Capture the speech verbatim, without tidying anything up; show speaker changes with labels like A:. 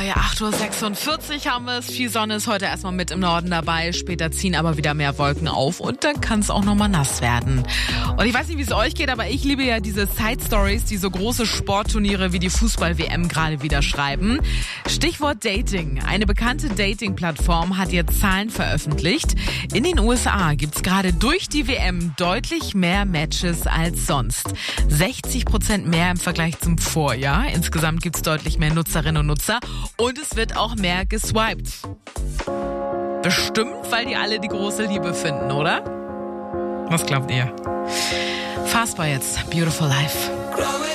A: ja, acht Uhr sechsundvierzig haben wir es. Viel Sonne ist heute erstmal mit im Norden dabei. Später ziehen aber wieder mehr Wolken auf und dann kann es auch nochmal nass werden. Und ich weiß nicht, wie es euch geht, aber ich liebe ja diese Side-Stories, die so große Sportturniere wie die Fußball-W M gerade wieder schreiben. Stichwort Dating. Eine bekannte Dating-Plattform hat jetzt Zahlen veröffentlicht. In den U S A gibt es gerade durch die W M deutlich mehr Matches als sonst. sechzig Prozent mehr im Vergleich zum Vorjahr. Insgesamt gibt es deutlich mehr Nutzerinnen und Nutzer. Und es wird auch mehr geswiped. Bestimmt, weil die alle die große Liebe finden, oder? Was glaubt ihr? Fastbar jetzt. Beautiful Life.